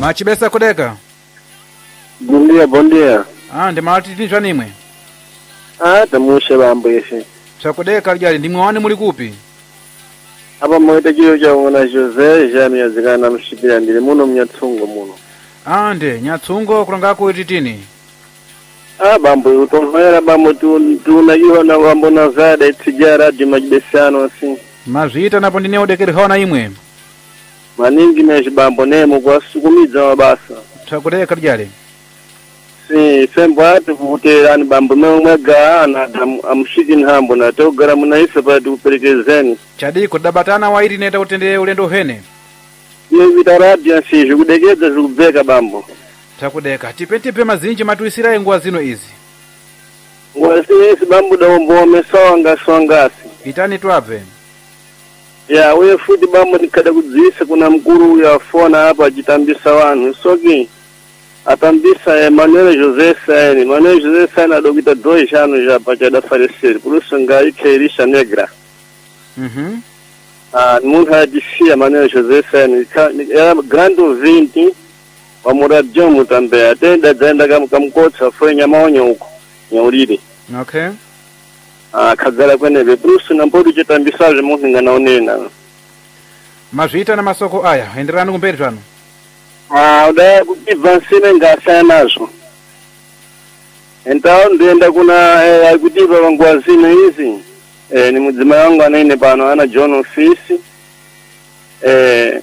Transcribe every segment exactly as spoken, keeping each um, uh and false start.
Machibesa kudeka. Bom dia, bom dia. Ah, ndi malatitinjwa nimwe. Ah, tamushe bambo yese. Chakudeka lyali ndi mwawane muli kupi? Apa moita chiro cha una Jose jami yazikana mshipira ndile muno mnyatsungo muno. Ah, ndi nyatsungo kulangako ititini. Ah, bambo utomvera bambo tu tunajua na bambo na zada itijara di majibesano asi. Mazita napo ndine udekeri hona imwe. Maningi meji bambo nemo kwa sukumiza mabasa. Chakudeka lyali. Si sembo atu kuterani bambo mwe mwega na amshiki nhambo na togara munaisa pati upelekezeni. Chadiko dabatana wairi neta utendele ulendo hene. Ni vitaradi ya si jukudekeza jukubeka bambo. Chakudeka tipentipe mazinji matuisira nguwa zino izi. Nguwa isi bambo da umbome songa songasi. Itani tuape. Ya uye futi bambo nikada kudzisa kuna mkuru ya fona hapa jitambisa wanu. Soki atambisa Emmanuel José Saini. Emmanuel José Saini adogita dois anos já para cada falecer. Por isso ngai Kerisha Negra. Mhm. Ah, mundo hadisia Emmanuel José Saini. Era grande ouvinte. Wa muradion também. Até da zenda kama kamkotsa foi nyamaonyo huko. Nyauridi. Okay. Ah, kagala kwene be. Por isso nampodu jitambisa mungu nganaonena. Mazita na masoko aya. Enderani kumberi twanu. Ah, udaya kukivansine ngasaya nazo. Então ndienda kuna eh, akutiva wangwazino hizi. Eh, ni mzima wangu anaine pano ana John Office. Eh,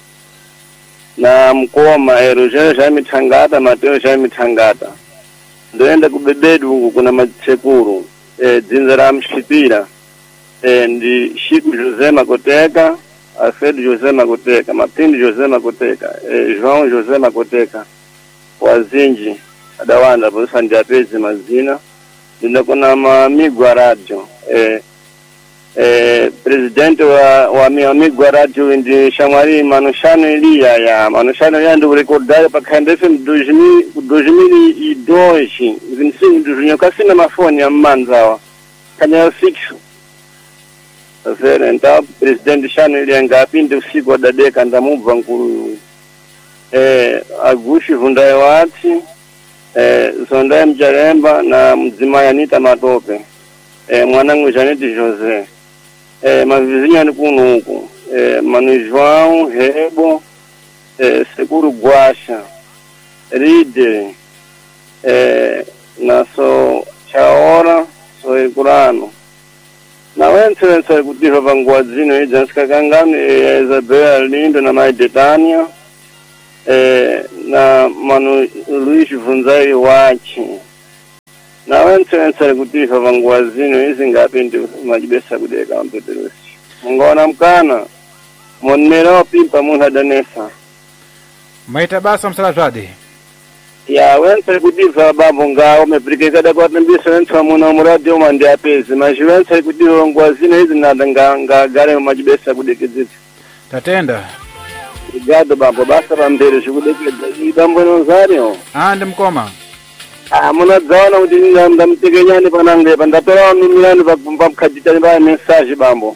na mkoma eh, Roger Jaime Tangata, Mateo Jaime Tangata. Ndienda kubebedu kuna machekuru. Eh, Zinzara Mshipira. Eh, ndi Shiku Jose Makoteka. Alfredo José Makoteka, Mapindi José Makoteka, eh, João José Makoteka, wazinji adawanda bosa ndiapezi mazina. Ndio kuna amigo wa radio eh eh presidente wa wa mi amigo wa radio ndi Shamari Manushano Elia ya Manushano Elia ndio recordar pa Kanda F M dois mil e dois vinte e cinco de kasi na mafoni ya Manzawa kanya fixo. Sasa então presidente Shano ele ngapinde usiku da deka ndamubva nkuru eh Agushi Vundaye wati eh Zondaye Mjaremba na mzima Anita Matope eh mwanangu Janete Jose eh mavizinha ni kuno huko eh Manu João Hebo eh Seguro Guasha Ride eh naso Chaora so Ikurano na wense wense kudiva vangwazino hizi nasika kangani e, Isabel Lindo na Mai Detania e, na Manu Luis Vunzai wachi na wense wense kudiva vangwazino hizi ngapi ndi majibesa kudeka mpeperusi mungona mkana monero pimpa muna danesa Maita basa msalazwadi. Ya wense kudiva babo ngao meprikeza kwa tembisa wense wa muna umuradi uma ndi apezi maji wense kudiva ngwazina hizi na nga, nga gare majibesa kudekeziti Tatenda. Obrigado babo basa bambere shukudekeza bambo nonzario. Ah, ndi mkoma. Ah, muna zaona kuti ndamtekenyani panange pandatola mimilani pamkajitani pa message bambo.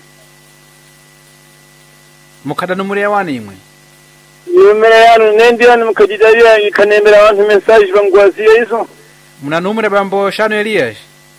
Mukada numuri ya wani imwe. Numero yanu nendi yanu mkajitaria ikanemera wantu message pangwazia hizo. Muna numure bambo Shano Elias.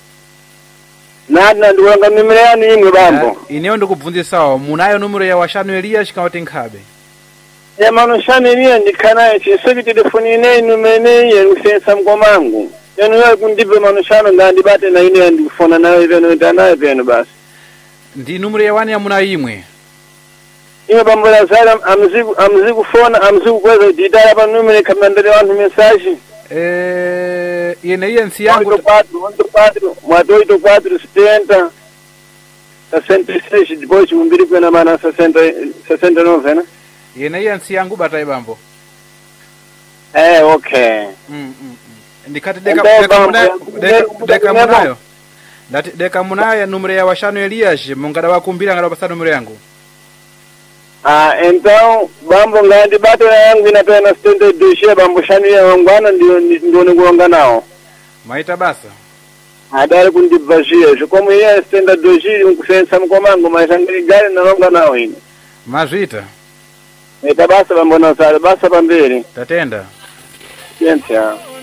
Nada ndiwanga numero yanu imwe bambo. Uh, ineo ndikubvunzi sawa. Munayo numure ya wa Shano Elias kaote nkhabe. Ya mano Shano Elias ndikana chisoki telefoni ine numene ye nusensa mkomangu. Yanu ya kundipe mano Shano ndandibate na ine ndikufona nawe venu itanawe venu basi. Ndi numure ya wani ya muna imwe. Ime bambo la zara amzigu amzigu fona amzigu kweza ditaya pa numero kamandele wantu message. Eh, yene iye nsi yangu oito quatro oito quatro oito quatro setenta sessenta e seis depois umbiri kwena mana sessenta sessenta e nove né? Yene iye nsi yangu batai bambo. Eh, okay. Mm mm. mm. Ndikati deka deka munayo deka, deka munayo. Ndati deka munayo numero ya Washano Elias mungada wakumbira ngada pasa numero yangu. Ah, então bambo ngandi bato yangu inapena stende doshe bambo Shano ya wangwana ndio ndio nikuonga nao. Maita basa. Adari kundibashia jo como ia stende doshe unkusensa mkomango maisha ngari na longa nao ini. Mazita. Eta basa pambona sala basa pambiri. Tatenda. Siyente ya.